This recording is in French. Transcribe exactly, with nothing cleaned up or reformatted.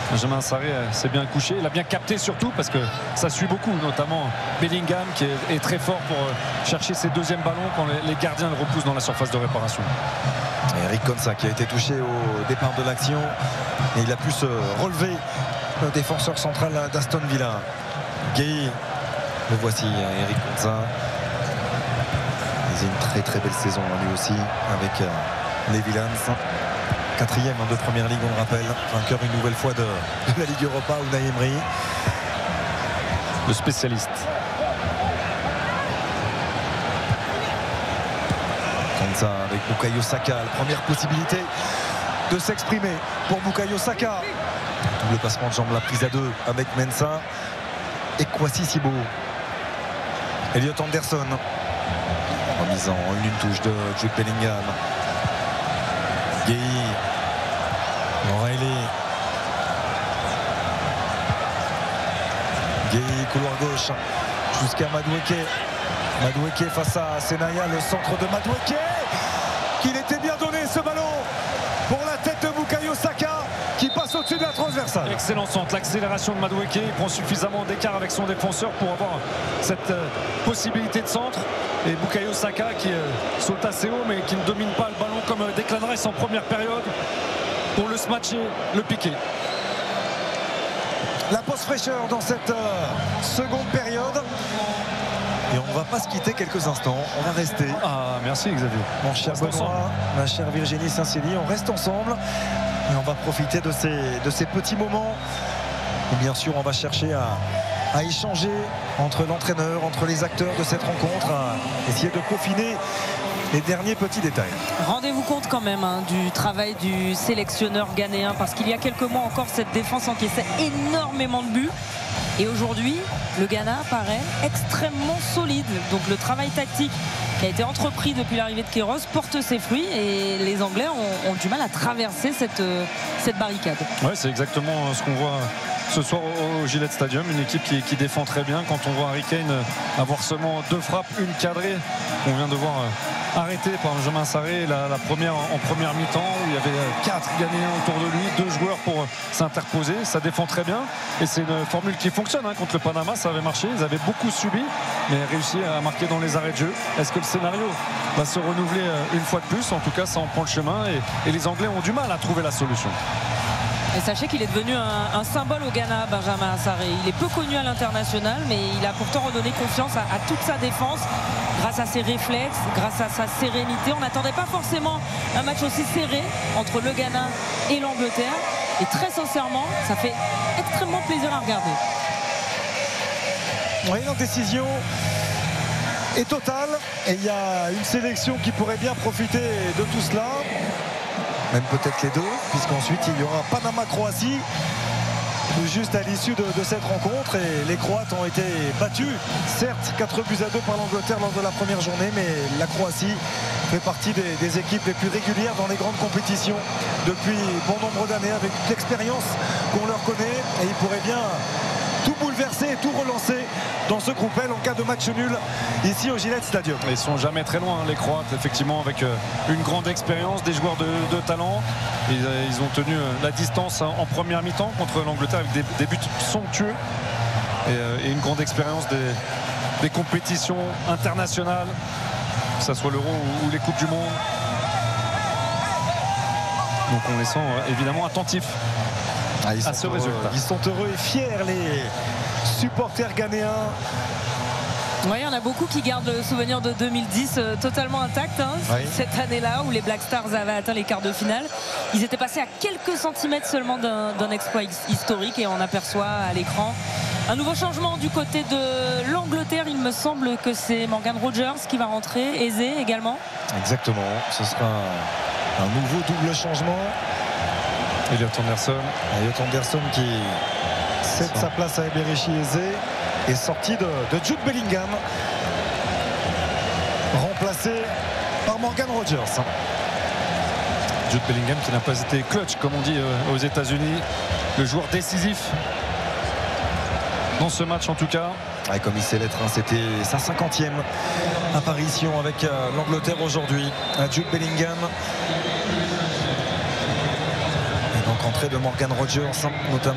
Benjamin Sarré s'est bien couché, il a bien capté surtout parce que ça suit beaucoup, notamment Bellingham qui est, est très fort pour chercher ses deuxièmes ballons quand les, les gardiens le repoussent dans la surface de réparation. Et Eric Konsa qui a été touché au départ de l'action et il a pu se relever, le défenseur central d'Aston Villa. Gay, le voici, Eric Konsa. Il a une très très belle saison lui aussi avec les Villans. Quatrième de première ligue, on le rappelle, vainqueur une nouvelle fois de, de la Ligue Europa, Unai Emery, le spécialiste. Comme ça avec Bukayo Saka, la première possibilité de s'exprimer pour Bukayo Saka. Double passement de jambe, la prise à deux avec Mensah et Kwasi Sibo. Elliot Anderson remisant en une touche de Jude Bellingham. Gay, O'Reilly, Gay, couloir gauche jusqu'à Madueke. Madueke face à Senaya, le centre de Madueke, qu'il était bien donné ce ballon pour la tête de Bukayo Saka qui passe au-dessus de la transversale. Excellent centre, l'accélération de Madueke, il prend suffisamment d'écart avec son défenseur pour avoir cette euh, possibilité de centre. Et Bukayo Saka qui euh, saute assez haut mais qui ne domine pas le ballon comme euh, Declan Rice en première période pour le smatcher, le piquer. La pause fraîcheur dans cette euh, seconde période. Et on ne va pas se quitter quelques instants, on va rester. Ah, merci Xavier. Mon cher Benoît, ma chère Virginie Saint-Célie, on reste ensemble et on va profiter de ces, de ces petits moments. Et bien sûr, on va chercher à, à échanger entre l'entraîneur, entre les acteurs de cette rencontre, à essayer de peaufiner les derniers petits détails. Rendez-vous compte quand même hein, du travail du sélectionneur ghanéen, parce qu'il y a quelques mois encore, cette défense encaissait énormément de buts. Et aujourd'hui, le Ghana paraît extrêmement solide. Donc le travail tactique qui a été entrepris depuis l'arrivée de Queiroz porte ses fruits et les Anglais ont, ont du mal à traverser cette, cette barricade. Ouais, c'est exactement ce qu'on voit ce soir au Gillette Stadium, une équipe qui, qui défend très bien. Quand on voit Harry Kane avoir seulement deux frappes, une cadrée, on vient de voir arrêté par Benjamin Sarré la, la première en première mi-temps où il y avait quatre Ghanéens autour de lui, deux joueurs pour s'interposer. Ça défend très bien et c'est une formule qui fonctionne hein. Contre le Panama ça avait marché, ils avaient beaucoup subi mais réussi à marquer dans les arrêts de jeu. Est-ce que le scénario va se renouveler une fois de plus? En tout cas ça en prend le chemin et, et les Anglais ont du mal à trouver la solution. Et sachez qu'il est devenu un, un symbole au Ghana, Benjamin Sarré. Il est peu connu à l'international, mais il a pourtant redonné confiance à, à toute sa défense grâce à ses réflexes, grâce à sa sérénité. On n'attendait pas forcément un match aussi serré entre le Ghana et l'Angleterre. Et très sincèrement, ça fait extrêmement plaisir à regarder. Oui, l'indécision est totale et il y a une sélection qui pourrait bien profiter de tout cela. Même peut-être les deux, puisqu'ensuite il y aura Panama-Croatie juste à l'issue de, de cette rencontre. Et les Croates ont été battus, certes quatre buts à deux par l'Angleterre lors de la première journée, mais la Croatie fait partie des, des équipes les plus régulières dans les grandes compétitions depuis bon nombre d'années, avec toute l'expérience qu'on leur connaît, et ils pourraient bien tout bouleverser et tout relancer dans ce groupe L en cas de match nul ici au Gillette Stadium. Ils sont jamais très loin les Croates, effectivement, avec une grande expérience, des joueurs de, de talent. Ils, ils ont tenu la distance en première mi-temps contre l'Angleterre avec des, des buts somptueux et, et une grande expérience des, des compétitions internationales, que ce soit l'Euro ou, ou les Coupes du Monde. Donc on les sent évidemment attentifs. Ah, ils, à sont ce heureux, résultat. Ils sont heureux et fiers, les supporters ghanéens. Oui, il y en a beaucoup qui gardent le souvenir de deux mille dix euh, totalement intact hein, oui. Cette année-là où les Black Stars avaient atteint les quarts de finale. Ils étaient passés à quelques centimètres seulement d'un, d'un exploit historique et on aperçoit à l'écran un nouveau changement du côté de l'Angleterre. Il me semble que c'est Morgan Rogers qui va rentrer, Eze également. Exactement, ce sera un nouveau double changement. Elliot Anderson. Elliot Anderson qui cède sa place à Eberechi Eze est sorti de, de Jude Bellingham, remplacé par Morgan Rogers. Jude Bellingham qui n'a pas été clutch comme on dit aux États-Unis, le joueur décisif dans ce match en tout cas. Ouais, comme il sait l'être, hein, c'était sa cinquantième apparition avec euh, l'Angleterre aujourd'hui. Jude Bellingham. Et donc entrée de Morgan Rogers notamment.